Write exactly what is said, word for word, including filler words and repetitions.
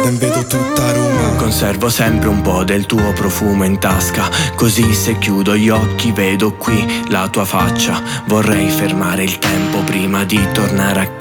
ne vedo tutta Roma. Conservo sempre un po' del tuo profumo in tasca, così se chiudo gli occhi vedo qui la tua faccia. Vorrei fermare il tempo prima di tornare a